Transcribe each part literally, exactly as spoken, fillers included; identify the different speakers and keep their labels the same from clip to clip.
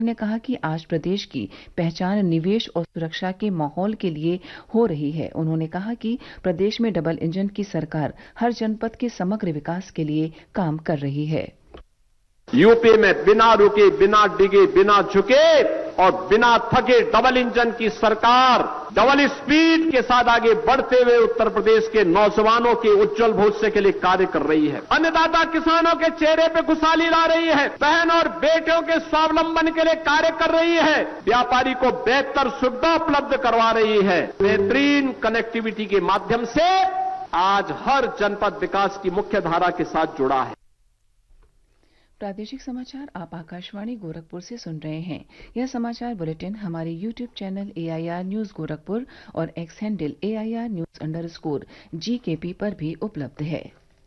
Speaker 1: ने कहा कि आज प्रदेश की पहचान निवेश और सुरक्षा के माहौल के लिए हो रही है। उन्होंने कहा कि प्रदेश में डबल इंजन की सरकार हर जनपद के समग्र विकास के लिए काम कर रही है।
Speaker 2: यूपी में बिना रुके, बिना डिगे, बिना झुके और बिना थके डबल इंजन की सरकार डबल स्पीड के साथ आगे बढ़ते हुए उत्तर प्रदेश के नौजवानों के उज्जवल भविष्य के लिए कार्य कर रही है। अन्नदाता किसानों के चेहरे पे खुशहाली ला रही है। बहन और बेटियों के स्वावलंबन के लिए कार्य कर रही है। व्यापारी को बेहतर सुविधा उपलब्ध करवा रही है। बेहतरीन कनेक्टिविटी के माध्यम से आज हर जनपद विकास की मुख्य धारा के साथ जुड़ा है।
Speaker 1: प्रादेशिक समाचार आप आकाशवाणी गोरखपुर से सुन रहे हैं। यह समाचार बुलेटिन हमारे YouTube channel A I R news Gorakhpur और x handle A I R news under score जी के पी पर भी उपलब्ध है।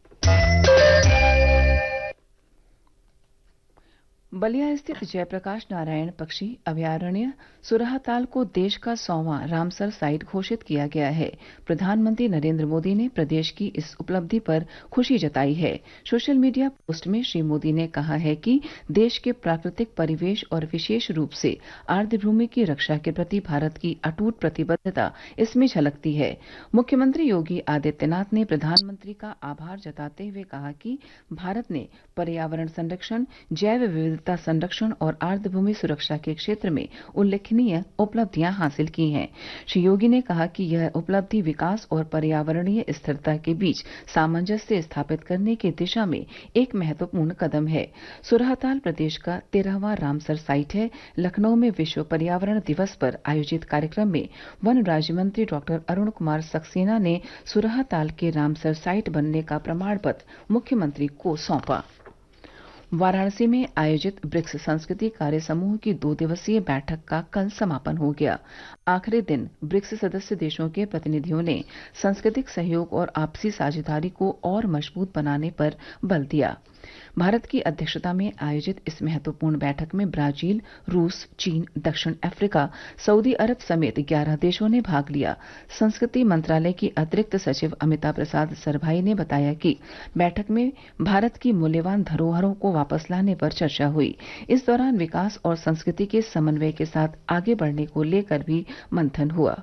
Speaker 1: बलिया स्थित जयप्रकाश नारायण पक्षी अभयारण्य सुरहाताल को देश का सौवां रामसर साइट घोषित किया गया है। प्रधानमंत्री नरेंद्र मोदी ने प्रदेश की इस उपलब्धि पर खुशी जताई है। सोशल मीडिया पोस्ट में श्री मोदी ने कहा है कि देश के प्राकृतिक परिवेश और विशेष रूप से आर्द्रभूमि की रक्षा के प्रति भारत की अटूट प्रतिबद्धता इसमें झलकती है। मुख्यमंत्री योगी आदित्यनाथ ने प्रधानमंत्री का आभार जताते हुए कहा कि भारत ने पर्यावरण संरक्षण, जैव विविधता संरक्षण और आर्द्रभूमि सुरक्षा के क्षेत्र में उल्लेखनीय उपलब्धियां हासिल की हैं। श्री योगी ने कहा कि यह उपलब्धि विकास और पर्यावरणीय स्थिरता के बीच सामंजस्य स्थापित करने की दिशा में एक महत्वपूर्ण कदम है। सुरहाताल प्रदेश का तेरहवां रामसर साइट है। लखनऊ में विश्व पर्यावरण दिवस पर आयोजित कार्यक्रम में वन राज्य मंत्री डॉक्टर अरुण कुमार सक्सेना ने सुरहाताल के रामसर साइट बनने का प्रमाण पत्र मुख्यमंत्री को सौंपा। वाराणसी में आयोजित ब्रिक्स संस्कृति कार्य समूह की दो दिवसीय बैठक का कल समापन हो गया। आखिरी दिन ब्रिक्स सदस्य देशों के प्रतिनिधियों ने सांस्कृतिक सहयोग और आपसी साझेदारी को और मजबूत बनाने पर बल दिया। भारत की अध्यक्षता में आयोजित इस महत्वपूर्ण बैठक में ब्राजील, रूस, चीन, दक्षिण अफ्रीका, सऊदी अरब समेत ग्यारह देशों ने भाग लिया। संस्कृति मंत्रालय की अतिरिक्त सचिव अमिता प्रसाद सरभाई ने बताया कि बैठक में भारत की मूल्यवान धरोहरों को वापस लाने पर चर्चा हुई। इस दौरान विकास और संस्कृति के समन्वय के साथ आगे बढ़ने को लेकर भी मंथन हुआ।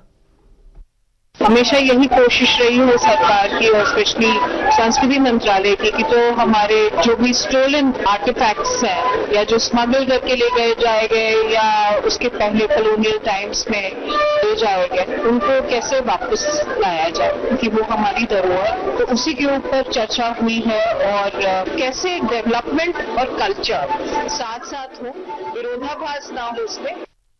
Speaker 3: हमेशा यही कोशिश रही है सरकार की और स्पेशली संस्कृति मंत्रालय की कि तो हमारे जो भी स्टोलन आर्टिफैक्ट्स हैं या जो स्मगल करके ले गए जाए गए या उसके पहले कॉलोनियल टाइम्स में ले जाए गए, उनको कैसे वापस लाया जाए क्योंकि वो हमारी धरोहर। तो उसी के ऊपर चर्चा हुई है और कैसे डेवलपमेंट और कल्चर साथ साथ हो, विरोधाभास ना हो उसमें।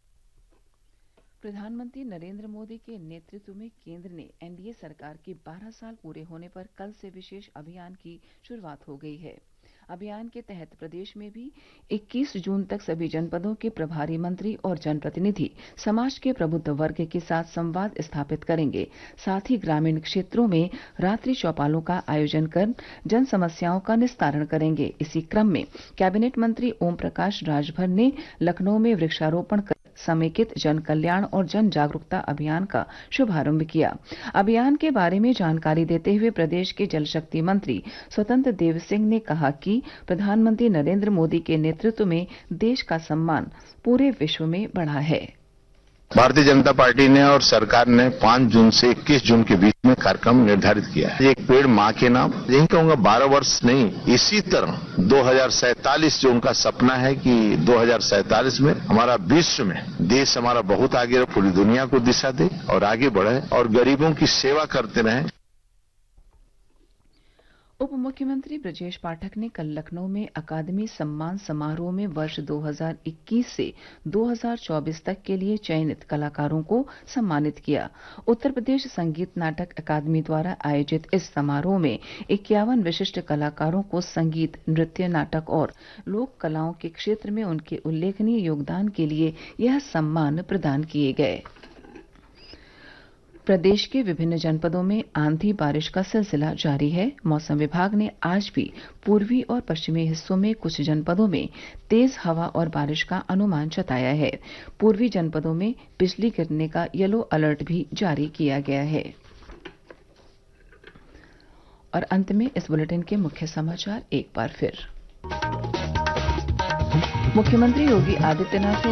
Speaker 1: प्रधानमंत्री नरेंद्र मोदी के नेतृत्व में केंद्र ने एन डी ए सरकार के बारह साल पूरे होने पर कल से विशेष अभियान की शुरुआत हो गई है। अभियान के तहत प्रदेश में भी इक्कीस जून तक सभी जनपदों के प्रभारी मंत्री और जनप्रतिनिधि समाज के प्रबुद्ध वर्ग के साथ संवाद स्थापित करेंगे। साथ ही ग्रामीण क्षेत्रों में रात्रि चौपालों का आयोजन कर जन समस्याओं का निस्तारण करेंगे। इसी क्रम में कैबिनेट मंत्री ओम प्रकाश राजभर ने लखनऊ में वृक्षारोपण कर समेकित जन कल्याण और जन जागरूकता अभियान का शुभारंभ किया। अभियान के बारे में जानकारी देते हुए प्रदेश के जल शक्ति मंत्री स्वतंत्र देव सिंह ने कहा कि प्रधानमंत्री नरेंद्र मोदी के नेतृत्व में देश का सम्मान पूरे विश्व में बढ़ा है।
Speaker 4: भारतीय जनता पार्टी ने और सरकार ने पांच जून से इक्कीस जून के बीच में कार्यक्रम निर्धारित किया है। एक पेड़ माँ के नाम, यही कहूंगा बारह वर्ष नहीं, इसी तरह दो हजार सैंतालीस जो उनका सपना है कि दो हजार सैंतालीस में हमारा विश्व में देश हमारा बहुत आगे रहे, पूरी दुनिया को दिशा दे और आगे बढ़े और गरीबों की सेवा करते रहे।
Speaker 1: उप मुख्यमंत्री ब्रजेश पाठक ने कल लखनऊ में अकादमी सम्मान समारोह में वर्ष दो हजार इक्कीस से दो हजार चौबीस तक के लिए चयनित कलाकारों को सम्मानित किया। उत्तर प्रदेश संगीत नाटक अकादमी द्वारा आयोजित इस समारोह में इक्यावन विशिष्ट कलाकारों को संगीत, नृत्य, नाटक और लोक कलाओं के क्षेत्र में उनके उल्लेखनीय योगदान के लिए यह सम्मान प्रदान किए गए। प्रदेश के विभिन्न जनपदों में आंधी बारिश का सिलसिला जारी है। मौसम विभाग ने आज भी पूर्वी और पश्चिमी हिस्सों में कुछ जनपदों में तेज हवा और बारिश का अनुमान जताया है। पूर्वी जनपदों में बिजली गिरने का येलो अलर्ट भी जारी किया गया है। और अंत में इस बुलेटिन के मुख्य समाचार एक बार फिर। मुख्यमंत्री योगी आदित्यनाथ ने